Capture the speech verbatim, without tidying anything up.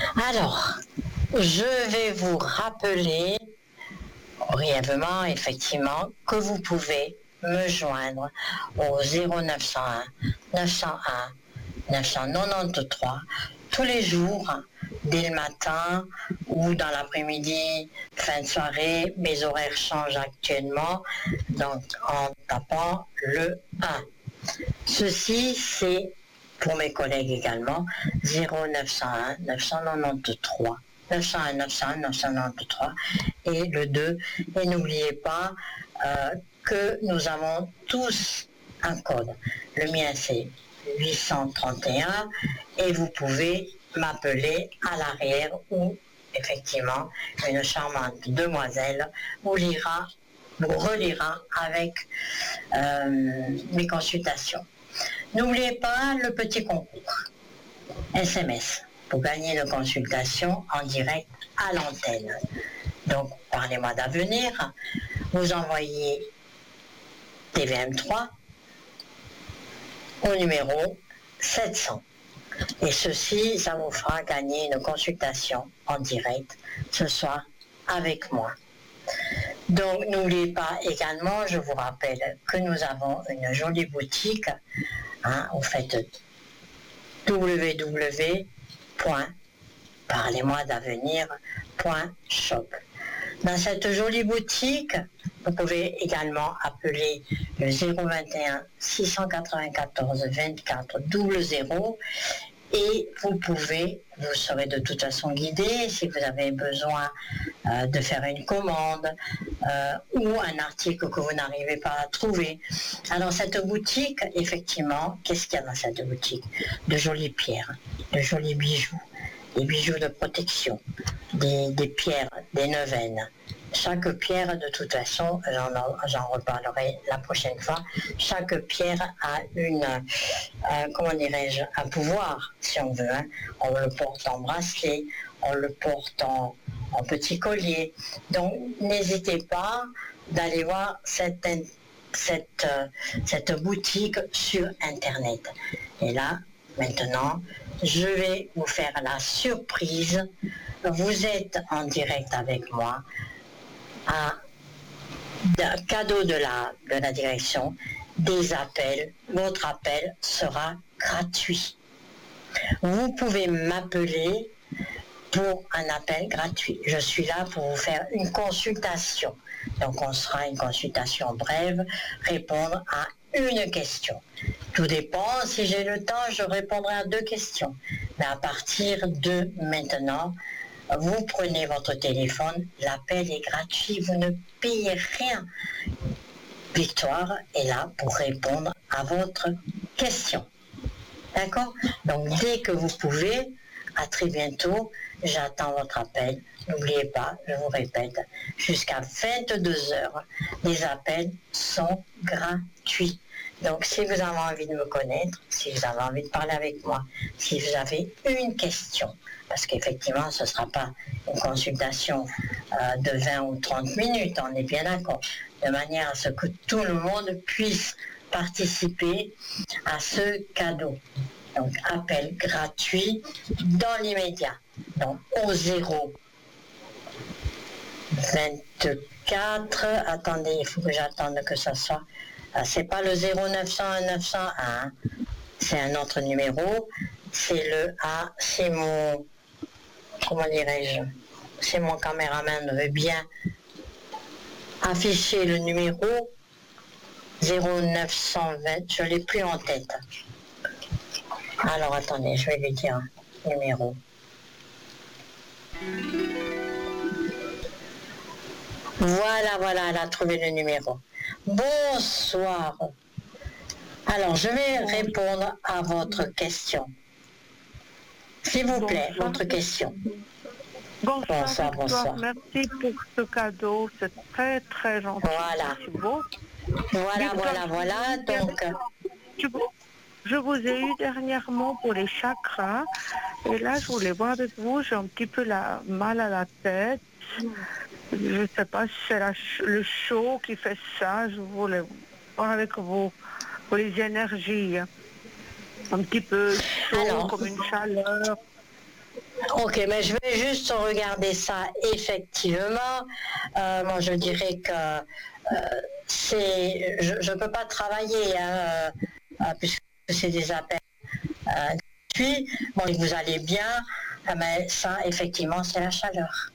Alors, je vais vous rappeler brièvement, effectivement, que vous pouvez me joindre au zéro neuf cent un neuf cent un neuf cent quatre-vingt-treize tous les jours, dès le matin ou dans l'après-midi, fin de soirée. Mes horaires changent actuellement, donc en tapant le un. Ceci, c'est pour mes collègues également, zéro neuf cent un neuf cent quatre-vingt-treize neuf cent un neuf cent un neuf cent quatre-vingt-treize et le deux. Et n'oubliez pas euh, que nous avons tous un code. Le mien, c'est huit cent trente et un et vous pouvez m'appeler à l'arrière où, effectivement, une charmante demoiselle vous lira, vous relira avec euh, mes consultations. N'oubliez pas le petit concours S M S pour gagner une consultation en direct à l'antenne. Donc, parlez-moi d'avenir, vous envoyez T V M trois au numéro sept cents. Et ceci, ça vous fera gagner une consultation en direct ce soir avec moi. Donc, n'oubliez pas également, je vous rappelle que nous avons une jolie boutique. Hein, vous faites w w w point parlez-moi d'avenir point shop. Dans cette jolie boutique, vous pouvez également appeler le zéro vingt et un six cent quatre-vingt-quatorze vingt-quatre zéro zéro et vous pouvez, vous serez de toute façon guidé si vous avez besoin euh, de faire une commande euh, ou un article que vous n'arrivez pas à trouver. Alors cette boutique, effectivement, qu'est-ce qu'il y a dans cette boutique? De jolies pierres, de jolis bijoux, des bijoux de protection, des, des pierres, des neuvaines. Chaque pierre, de toute façon, j'en, j'en reparlerai la prochaine fois, chaque pierre a une, euh, comment dirais-je, un pouvoir, si on veut. Hein. On le porte en bracelet, on le porte en, en petit collier. Donc, n'hésitez pas d'aller voir cette, cette, euh, cette boutique sur Internet. Et là, maintenant, je vais vous faire la surprise. Vous êtes en direct avec moi. Un cadeau de la, de la direction, des appels. Votre appel sera gratuit. Vous pouvez m'appeler pour un appel gratuit. Je suis là pour vous faire une consultation. Donc on sera une consultation brève, répondre à une question. Tout dépend, si j'ai le temps, je répondrai à deux questions. Mais à partir de maintenant, vous prenez votre téléphone, l'appel est gratuit, vous ne payez rien. Victoire est là pour répondre à votre question. D'accord? Donc dès que vous pouvez, à très bientôt, j'attends votre appel. N'oubliez pas, je vous répète, jusqu'à vingt-deux heures, les appels sont gratuits. Donc si vous avez envie de me connaître, si vous avez envie de parler avec moi, si vous avez une question, parce qu'effectivement ce ne sera pas une consultation euh, de vingt ou trente minutes, on est bien d'accord, de manière à ce que tout le monde puisse participer à ce cadeau. Donc appel gratuit dans l'immédiat. Donc au zéro vingt-quatre, attendez, il faut que j'attende que ça soit. C'est pas le zéro neuf cent un neuf cent un, c'est un autre numéro, c'est le A, c'est mon, comment dirais-je, c'est mon caméraman veut bien afficher le numéro zéro neuf cent vingt, je l'ai plus en tête. Alors attendez, je vais lui dire un numéro. Voilà, voilà, elle a trouvé le numéro. Bonsoir. Alors, je vais répondre à votre question. S'il vous plaît, bonsoir. Votre question. Bonsoir, bonsoir, bonsoir. Merci pour ce cadeau, c'est très très gentil. Voilà. C'est beau. Voilà, voilà, voilà. Donc, je vous ai eu dernièrement pour les chakras, et là, je voulais voir avec vous, j'ai un petit peu la, mal à la tête. Je ne sais pas si c'est la, le chaud qui fait ça, je voulais voir avec vous pour les énergies. Un petit peu chaud, alors, comme une chaleur. Ok, mais je vais juste regarder ça effectivement. Euh, moi, je dirais que euh, c'est, je ne peux pas travailler hein, euh, puisque c'est des appels euh, gratuits. Bon, et vous allez bien, euh, mais ça, effectivement, c'est la chaleur.